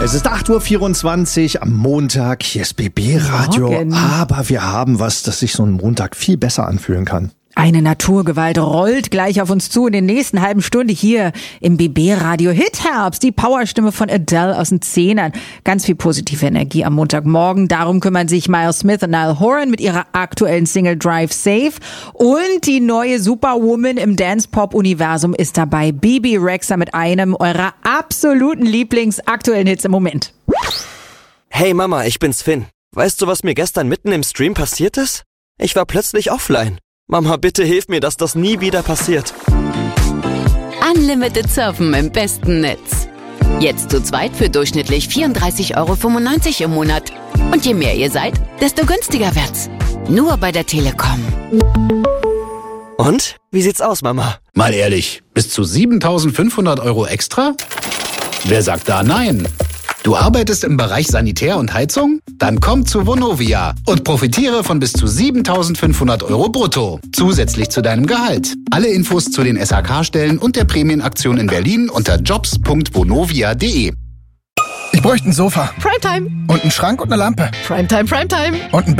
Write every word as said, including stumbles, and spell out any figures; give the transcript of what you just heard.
Es ist acht Uhr vierundzwanzig am Montag. Hier ist B B Radio. Morgen. Aber wir haben was, das sich so einen Montag viel besser anfühlen kann. Eine Naturgewalt rollt gleich auf uns zu in den nächsten halben Stunde hier im B B Radio Hit Herbst. Die Powerstimme von Adele aus den Zehnern. Ganz viel positive Energie am Montagmorgen. Darum kümmern sich Miles Smith und Niall Horan mit ihrer aktuellen Single Drive Safe. Und die neue Superwoman im Dance-Pop-Universum ist dabei. Bebe Rexha mit einem eurer absoluten Lieblingsaktuellen Hits im Moment. Hey Mama, ich bin's Finn. Weißt du, was mir gestern mitten im Stream passiert ist? Ich war plötzlich offline. Mama, bitte hilf mir, dass das nie wieder passiert. Unlimited Surfen im besten Netz. Jetzt zu zweit für durchschnittlich vierunddreißig Euro fünfundneunzig im Monat. Und je mehr ihr seid, desto günstiger wird's. Nur bei der Telekom. Und? Wie sieht's aus, Mama? Mal ehrlich, bis zu siebentausendfünfhundert Euro extra? Wer sagt da nein? Du arbeitest im Bereich Sanitär und Heizung? Dann komm zu Vonovia und profitiere von bis zu siebentausendfünfhundert Euro brutto. Zusätzlich zu deinem Gehalt. Alle Infos zu den S H K-Stellen und der Prämienaktion in Berlin unter jobs punkt vonovia punkt de. Ich bräuchte ein Sofa. Primetime. Und einen Schrank und eine Lampe. Primetime, Primetime. Und ein